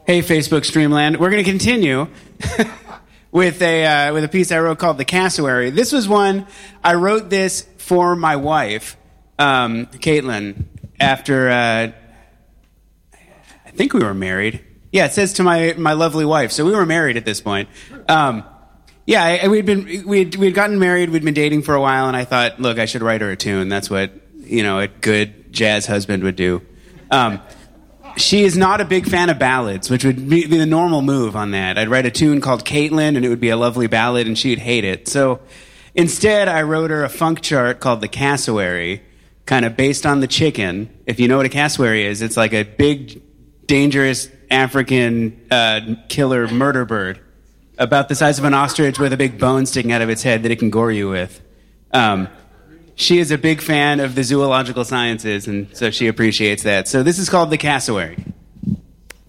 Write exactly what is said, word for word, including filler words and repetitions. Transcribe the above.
Hey, Facebook Streamland. We're going to continue with a uh, with a piece I wrote called The Cassowary. This was one, I wrote this for my wife, um, Caitlin, after, uh, I think we were married. Yeah, it says to my, my lovely wife. So we were married at this point. Um, yeah, I, we'd been we'd we'd gotten married. We'd been dating for a while, and I thought, look, I should write her a tune. That's what, you know, a good jazz husband would do. Um, She is not a big fan of ballads, which would be the normal move on that. I'd write a tune called Caitlin, and it would be a lovely ballad, and she'd hate it. So instead, I wrote her a funk chart called The Cassowary, kind of based on the chicken. If you know what a cassowary is, it's like a big, dangerous African uh, killer murder bird, about the size of an ostrich with a big bone sticking out of its head that it can gore you with. Um... She is a big fan of the zoological sciences, and so she appreciates that. So this is called The Cassowary.